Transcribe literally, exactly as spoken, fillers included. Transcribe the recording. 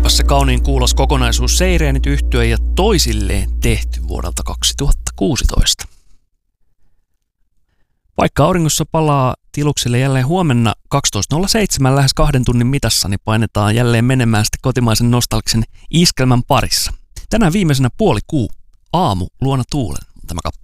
Olipas se kauniin kuulos kokonaisuus Seireenit yhtye ja toisilleen tehty vuodelta kaksituhattakuusitoista. Vaikka auringossa palaa tiluksille jälleen huomenna kaksitoista nolla seitsemän lähes kahden tunnin mitassa, niin painetaan jälleen menemään sitten kotimaisen nostalgisen iskelmän parissa. Tänään viimeisenä puoli kuu, aamu luona tuulen, tämä kappale.